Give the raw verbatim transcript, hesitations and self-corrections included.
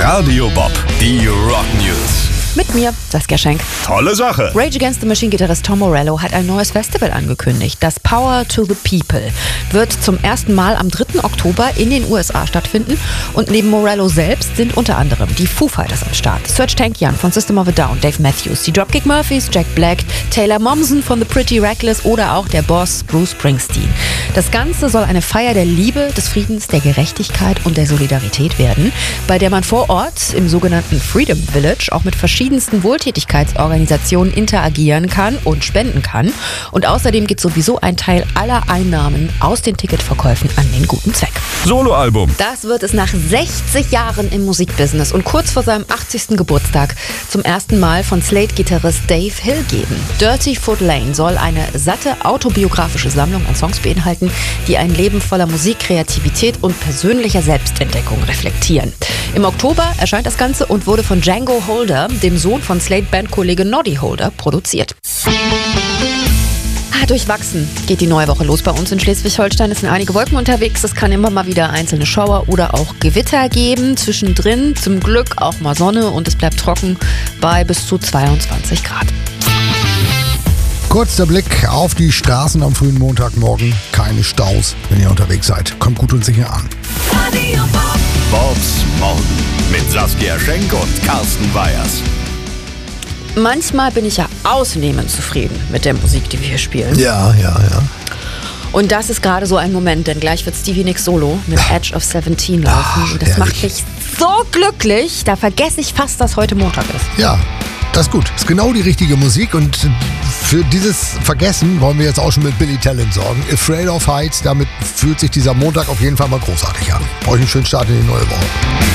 Radio Bob, die Rock News. Mit mir, Saskia Schenk. Tolle Sache. Rage Against the Machine-Gitarrist Tom Morello hat ein neues Festival angekündigt. Das Power to the People wird zum ersten Mal am dritten Oktober in den U S A stattfinden. Und neben Morello selbst sind unter anderem die Foo Fighters am Start, Serj Tankian von System of a Down, Dave Matthews, die Dropkick Murphys, Jack Black, Taylor Momsen von The Pretty Reckless oder auch der Boss Bruce Springsteen. Das Ganze soll eine Feier der Liebe, des Friedens, der Gerechtigkeit und der Solidarität werden, bei der man vor Ort im sogenannten Freedom Village auch mit verschiedenen verschiedensten Wohltätigkeitsorganisationen interagieren kann und spenden kann. Und außerdem geht sowieso ein Teil aller Einnahmen aus den Ticketverkäufen an den guten Zweck. Soloalbum. Das wird es nach sechzig Jahren im Musikbusiness und kurz vor seinem achtzigsten Geburtstag zum ersten Mal von Slade-Gitarrist Dave Hill geben. Dirty Foot Lane soll eine satte autobiografische Sammlung an Songs beinhalten, die ein Leben voller Musik, Kreativität und persönlicher Selbstentdeckung reflektieren. Im Oktober erscheint das Ganze und wurde von Django Holder, dem Sohn von Slade-Bandkollege Noddy Holder, produziert. Ah, durchwachsen geht die neue Woche los bei uns in Schleswig-Holstein. Es sind einige Wolken unterwegs. Es kann immer mal wieder einzelne Schauer oder auch Gewitter geben. Zwischendrin zum Glück auch mal Sonne und es bleibt trocken bei bis zu zweiundzwanzig Grad. Kurz der Blick auf die Straßen am frühen Montagmorgen. Keine Staus, wenn ihr unterwegs seid. Kommt gut und sicher an. Bobs Morgen mit Saskia Schenk und Carsten Weyers. Manchmal bin ich ja ausnehmend zufrieden mit der Musik, die wir hier spielen. Ja, ja, ja. Und das ist gerade so ein Moment, denn gleich wird Stevie Nicks Solo mit Edge of Seventeen laufen. Ach, und das herrlich. macht mich so glücklich, da vergesse ich fast, dass heute Montag ist. Ja, das ist gut. Das ist genau die richtige Musik und für dieses Vergessen wollen wir jetzt auch schon mit Billy Talent sorgen. Afraid of Heights, damit fühlt sich dieser Montag auf jeden Fall mal großartig an. Euch einen schönen Start in die neue Woche.